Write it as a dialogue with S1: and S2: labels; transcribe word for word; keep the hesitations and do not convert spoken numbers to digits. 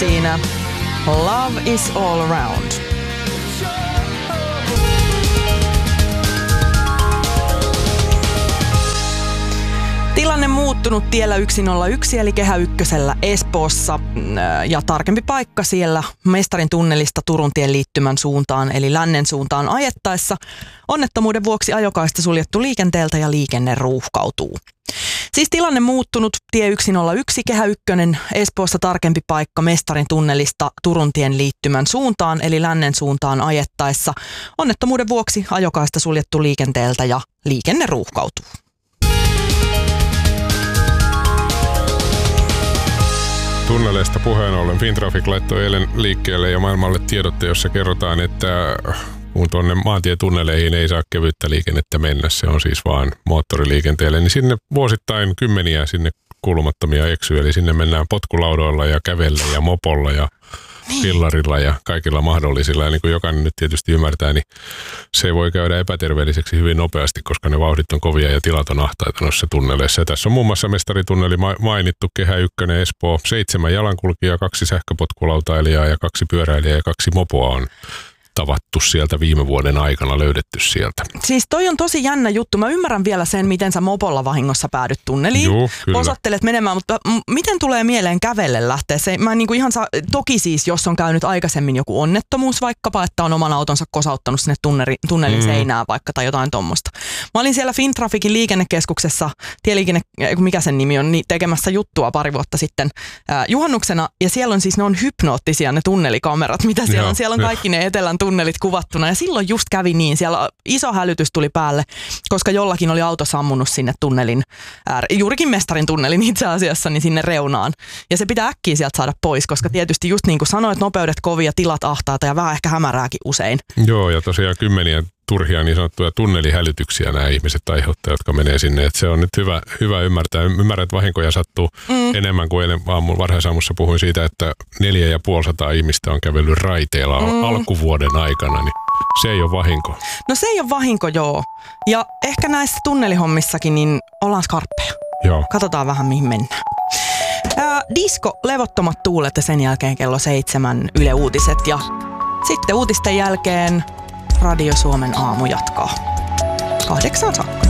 S1: siinä. Love is all around. Tilanne muuttunut tiellä yksi nolla yksi eli Kehä Ykkösellä Espoossa ja tarkempi paikka siellä Mestarin tunnelista Turuntien liittymän suuntaan eli lännen suuntaan ajettaessa. Onnettomuuden vuoksi ajokaista suljettu liikenteeltä ja liikenne ruuhkautuu. Siis tilanne muuttunut tie yksi nolla yksi Kehä Ykkönen Espoossa tarkempi paikka Mestarin tunnelista Turuntien liittymän suuntaan eli lännen suuntaan ajettaessa. Onnettomuuden vuoksi ajokaista suljettu liikenteeltä ja liikenne ruuhkautuu.
S2: Tunneleista puheen ollen Fintraffic laittoi eilen liikkeelle ja maailmalle tiedotte, jossa kerrotaan, että kun tuonne maantietunneleihin ei saa kevyttä liikennettä mennä, se on siis vaan moottoriliikenteelle, niin sinne vuosittain kymmeniä sinne kuulumattomia eksyy, eli sinne mennään potkulaudoilla ja kävellä ja mopolla ja pillarilla ja kaikilla mahdollisilla. Ja niin kuin jokainen nyt tietysti ymmärtää, niin se voi käydä epäterveelliseksi hyvin nopeasti, koska ne vauhdit on kovia ja tilat on ahtaita noissa tunneleissa. Ja tässä on muun muassa Mestaritunneli mainittu, Kehä Ykkönen, Espoo, seitsemän jalankulkijaa, kaksi sähköpotkulautailijaa ja kaksi pyöräilijää ja kaksi mopoa on tavattu sieltä viime vuoden aikana, löydetty sieltä.
S1: Siis toi on tosi jännä juttu. Mä ymmärrän vielä sen, miten sä mopolla vahingossa päädyt tunneliin.
S2: Juu,
S1: Posattelet menemään, mutta m- miten tulee mieleen kävelle lähteä? Se, mä niinku ihan saa, toki siis, jos on käynyt aikaisemmin joku onnettomuus vaikkapa, että on oman autonsa kosauttanut sinne tunneri, tunnelin mm. seinään vaikka tai jotain tommosta. Mä olin siellä Fintrafficin liikennekeskuksessa, tieliikenne, mikä sen nimi on, niin tekemässä juttua pari vuotta sitten äh, juhannuksena. Ja siellä on siis, ne on hypnoottisia ne tunnelikamerat, mitä siellä
S2: Joo,
S1: on. Siellä on kaikki ne etelän tunnelit kuvattuna ja silloin just kävi niin, siellä iso hälytys tuli päälle, koska jollakin oli auto sammunut sinne tunnelin, ää, juurikin Mestarin tunnelin itse asiassa, niin sinne reunaan. Ja se pitää äkkiä sieltä saada pois, koska tietysti just niin kuin sanoit, nopeudet kovia, tilat ahtaata ja vähän ehkä hämärääkin usein.
S2: Joo, ja tosiaan kymmeniä turhia niin sanottuja tunnelihälytyksiä nämä ihmiset aiheuttaa, jotka menee sinne. Et se on nyt hyvä, hyvä ymmärtää. Ymmärrän, että vahinkoja sattuu mm. enemmän kuin eilen aamu, varhaisaamussa puhuin siitä, että neljä ja puolisataa ihmistä on kävellyt raiteilla mm. alkuvuoden aikana, niin se ei ole vahinko.
S1: No se ei ole vahinko, joo. Ja ehkä näissä tunnelihommissakin niin ollaan skarppeja.
S2: Joo.
S1: Katsotaan vähän, mihin mennään. Ää, disco, levottomat tuulet ja sen jälkeen kello seitsemän Yle Uutiset ja sitten uutisten jälkeen Radio Suomen aamu jatkaa kahdeksaan saakka.